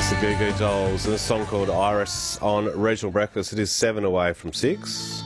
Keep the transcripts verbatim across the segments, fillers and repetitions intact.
It's the Goo Goo Dolls and a song called Iris on Regional Breakfast. It is seven away from six.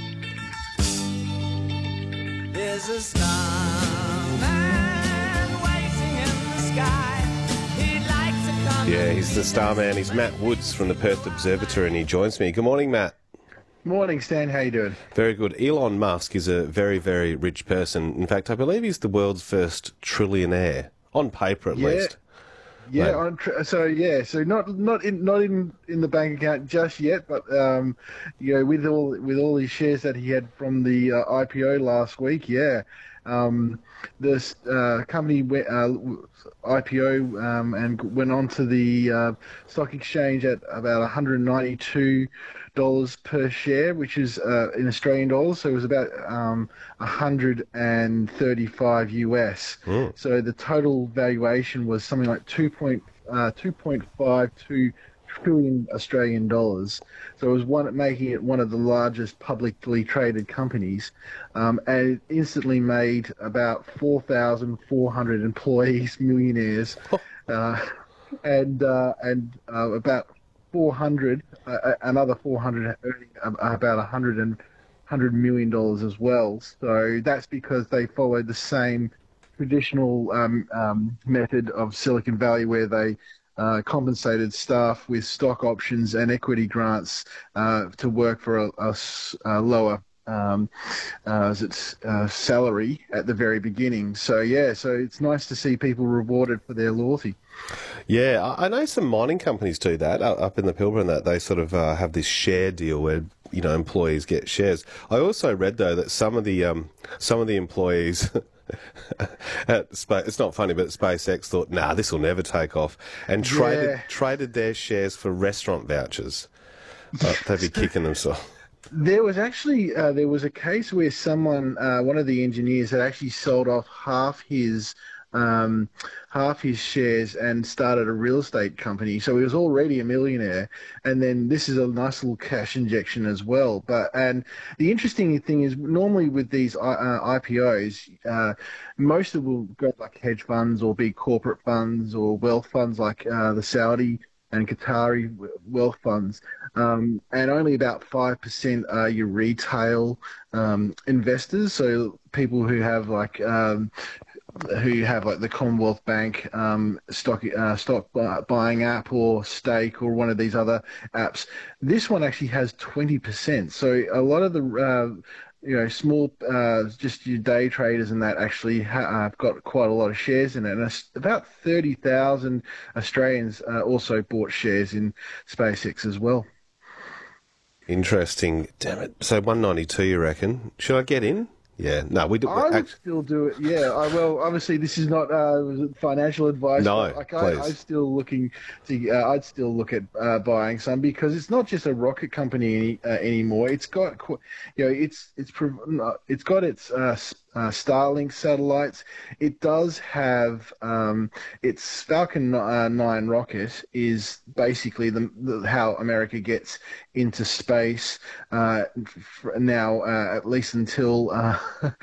There's a starman waiting in the sky. He'd like to come. Yeah, he's the Starman. He's Matt Woods from the Perth Observatory and he joins me. Good morning, Matt. Morning, Stan. How you doing? Very good. Elon Musk is a very, very rich person. In fact, I believe he's the world's first trillionaire, on paper at Yeah. least. Yeah, Mate. on tr- so yeah, so not not in not in, in the bank account just yet, but um, you know, with all with all these shares that he had from the uh, I P O last week, yeah, um, this uh, company went, uh, I P O um, and went on to the uh, stock exchange at about one hundred ninety-two dollars per share, which is uh, in Australian dollars, so it was about um, one hundred thirty-five U S. Mm. So the total valuation was something like two point uh, two point five two trillion Australian dollars. So it was one making it one of the largest publicly traded companies, um, and it instantly made about four thousand four hundred employees millionaires, uh, and uh, and uh, about four hundred, uh, another four hundred earning about one hundred and one hundred million dollars as well. So that's because they followed the same traditional um, um, method of Silicon Valley, where they uh, compensated staff with stock options and equity grants uh, to work for a, a s- a lower um, uh, is it, uh, salary at the very beginning. So yeah, so it's nice to see people rewarded for their loyalty. Yeah, I I know some mining companies do that uh, up in the Pilbara, and that they sort of uh, have this share deal where you know employees get shares. I also read though that some of the um, some of the employees at Spa- it's not funny, but SpaceX thought, nah, this will never take off, and traded Yeah. traded their shares for restaurant vouchers. Uh, they'd be kicking themselves. There was actually uh, there was a case where someone, uh, one of the engineers, had actually sold off half his um, half his shares and started a real estate company. So he was already a millionaire, and then this is a nice little cash injection as well. But and the interesting thing is, normally with these uh, I P Os, uh, most of them will go like hedge funds or big corporate funds or wealth funds like uh, the Saudi and Qatari wealth funds, um, and only about five percent are your retail um, investors. So people who have like um, who have like the Commonwealth Bank um, stock uh, stock bu- buying app or Stake or one of these other apps. This one actually has twenty percent. So a lot of the uh, you know, small, uh, just your day traders and that actually ha- have got quite a lot of shares in it. And it's about thirty thousand Australians uh, also bought shares in SpaceX as well. Interesting. Damn it. So one ninety-two, you reckon? Should I get in? Yeah. No, we do. I would act- still do it. Yeah. I, well, obviously, this is not uh, financial advice. No, but, like, I, please. I'm still looking to. Uh, I'd still look at uh, buying some, because it's not just a rocket company any, uh, anymore. It's got, qu- you know, it's it's prov- no, it's got its uh, s- uh, Starlink satellites. It does have um, its Falcon uh, nine rocket is basically the, the how America gets into space uh, f- now, uh, at least until uh,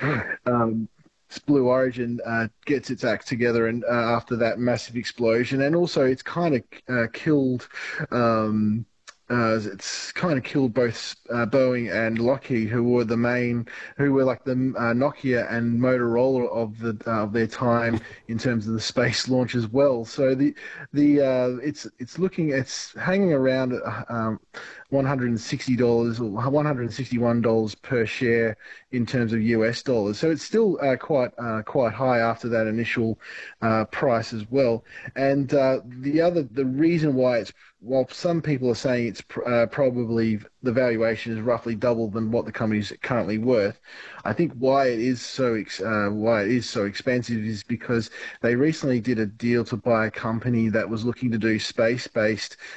um, Blue Origin uh, gets its act together, and uh, after that massive explosion, and also it's kind of uh, killed. Um, uh, it's kind of killed both uh, Boeing and Lockheed, who were the main, who were like the uh, Nokia and Motorola of the uh, of their time in terms of the space launch as well. So the the uh, it's it's looking it's hanging around at um, one hundred sixty dollars or one hundred sixty-one dollars per share in terms of U S dollars. So it's still uh, quite uh, quite high after that initial uh, price as well. And uh, the other the reason why it's, while some people are saying it's pr- uh, probably the valuation is roughly double than what the company is currently worth, I think why it is so ex- uh, why it is so expensive is because they recently did a deal to buy a company that was looking to do space-based